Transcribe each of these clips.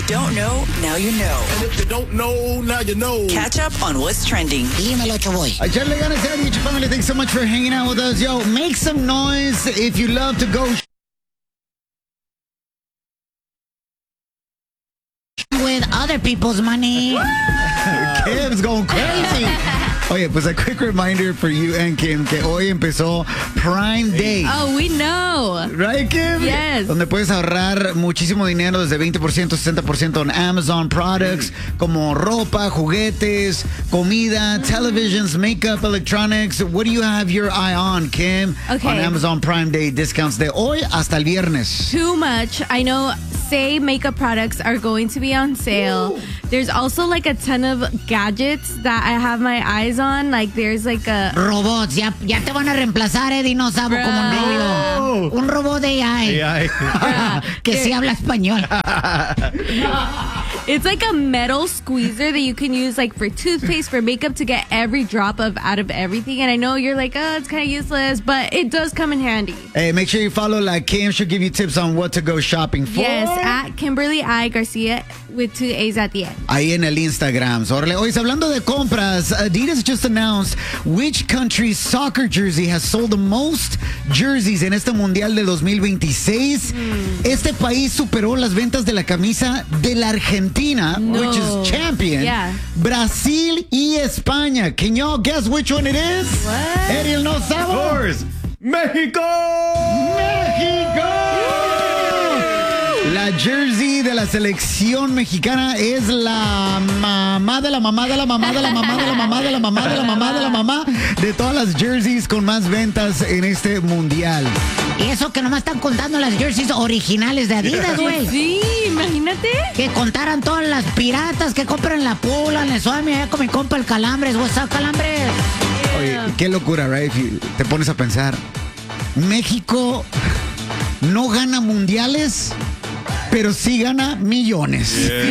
don't know, now you know. And if you don't know, now you know. Catch up on what's trending. Dímelo, Choboy. Echarle ganas, Eddie, family. Thanks so much for hanging out with us. Yo, make some noise if you love to go With other people's money. Kim's going crazy. Oye, pues a quick reminder for you and Kim que hoy empezó Prime Day. Oh, we know. Right, Kim? Yes. Donde puedes ahorrar muchísimo dinero desde 20%, 60% en Amazon products como ropa, juguetes, comida, televisions, makeup, electronics. What do you have your eye on, Kim? Okay. On Amazon Prime Day discounts de hoy hasta el viernes. Too much. I know, say makeup products are going to be on sale. Ooh. There's also like a ton of gadgets that I have my eyes on. Like there's like a... Robots. Ya te van a reemplazar, Eddie. No sabo como novio. Un robot de AI. Que sí habla español. It's like a metal squeezer that you can use like for toothpaste, for makeup, to get every drop out of everything. And I know you're like, oh, it's kind of useless, but it does come in handy. Hey, make sure you follow like Kim. She'll give you tips on what to go shopping for. Yes, at Kimberly I. Garcia with 2 A's at the end. Ahí en el Instagram. Órale, hoy hablando de compras, Adidas just announced which country's soccer jersey has sold the most jerseys en este Mundial de 2026. Este país superó las ventas de la camisa de la Argentina, which is champion. Yeah. Brasil y España. Can y'all guess which one it is? What? Ariel no sabe. Of course. México! La jersey de la selección mexicana es la mamá de la mamá de la mamá de la mamá de la mamá de la mamá de la mamá de la mamá de todas las jerseys con más ventas en este mundial. Y eso que nomás están contando las jerseys originales de Adidas, güey. Sí, imagínate. Que contaran todas las piratas que compran la Pula, en el Suami, allá con mi compa el Calambres. What's up, Calambres? Oye, qué locura, right? Si te pones a pensar, México no gana mundiales, pero sí gana millones.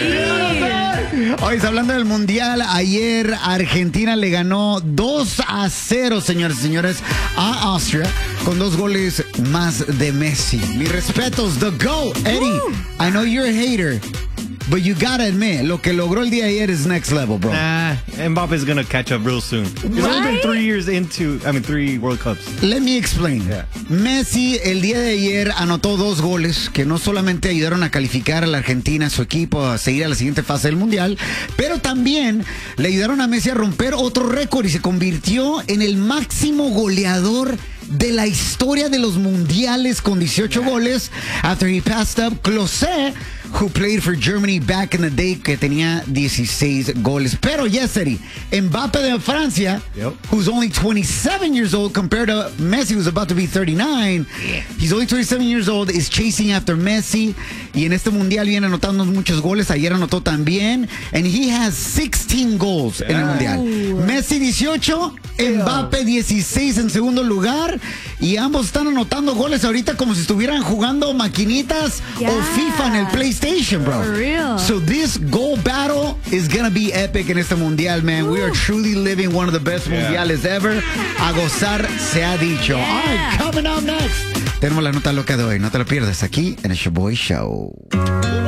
Hoy hablando del mundial, ayer Argentina le ganó 2-0, señores y señores, a Austria con 2 goles más de Messi. Mis respetos, the GOAT, Eddie. I know you're a hater, but you gotta admit, lo que logró el día de ayer is next level, bro. Mbappe's gonna catch up real soon. He's only been 3 World Cups. Let me explain. Yeah. Messi el día de ayer anotó 2 goles que no solamente ayudaron a calificar a la Argentina, a su equipo, a seguir a la siguiente fase del Mundial, pero también le ayudaron a Messi a romper otro récord y se convirtió en el máximo goleador de la historia de los mundiales con 18 goles after he passed up Klose, who played for Germany back in the day, que tenía 16 goles. Pero yes, Eddie, Mbappe de Francia, who's only 27 years old compared to Messi, who's about to be 39. He's only 27 years old, is chasing after Messi. Y en este mundial viene anotando muchos goles. Ayer anotó también. And he has 16 goals en el mundial. Messi 18, Mbappe 16 en segundo lugar. Y ambos están anotando goles ahorita como si estuvieran jugando maquinitas o FIFA en el PlayStation, bro. For real. So this goal battle is gonna be epic en este mundial, man. We are truly living one of the best mundiales ever. A gozar se ha dicho. All right, coming up next. Tenemos la nota loca de hoy. No te lo pierdas aquí en el Shoboy Show.